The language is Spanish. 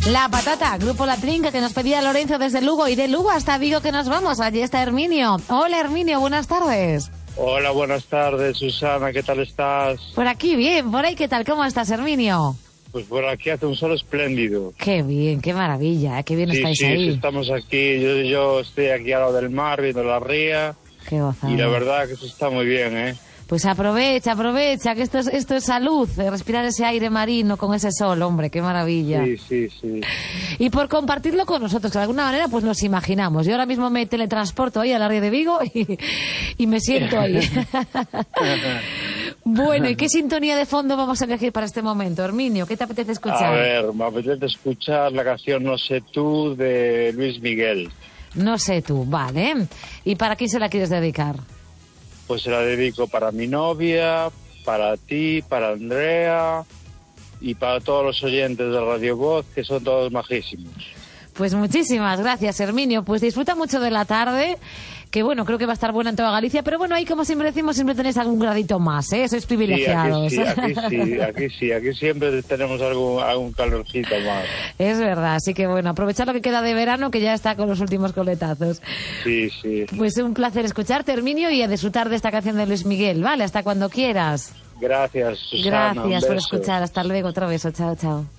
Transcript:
La Patata, Grupo La Trinca, que nos pedía Lorenzo desde Lugo, y de Lugo hasta Vigo que nos vamos. Allí está Herminio. Hola Herminio, buenas tardes. Hola, buenas tardes, Susana, ¿qué tal estás? Por aquí bien, por ahí ¿qué tal? ¿Cómo estás, Herminio? Pues por aquí hace un sol espléndido. Qué bien, qué maravilla, qué bien estáis ahí. Sí, estamos aquí, yo estoy aquí al lado del mar viendo la ría. Qué gozada. Y la verdad que eso está muy bien, ¿eh? Pues aprovecha, que esto es salud, respirar ese aire marino con ese sol, hombre, qué maravilla. Sí. Y por compartirlo con nosotros, que de alguna manera pues nos imaginamos. Yo ahora mismo me teletransporto ahí a la ría de Vigo y me siento ahí. Bueno, ¿y qué sintonía de fondo vamos a elegir para este momento, Herminio? ¿Qué te apetece escuchar? A ver, me apetece escuchar la canción No sé tú de Luis Miguel. No sé tú, vale. ¿Y para quién se la quieres dedicar? Pues se la dedico para mi novia, para ti, para Andrea y para todos los oyentes de Radio Voz, que son todos majísimos. Pues muchísimas gracias, Herminio. Pues disfruta mucho de la tarde, que bueno, creo que va a estar buena en toda Galicia, pero bueno, ahí como siempre decimos, siempre tenéis algún gradito más, ¿eh? Sois privilegiados. Aquí siempre tenemos algún calorcito más. Es verdad, así que bueno, aprovechar lo que queda de verano, que ya está con los últimos coletazos. Sí. Pues un placer escucharte, Herminio, y a disfrutar de esta canción de Luis Miguel, ¿vale? Hasta cuando quieras. Gracias, Susana. Gracias por escuchar, hasta luego, otro beso, chao.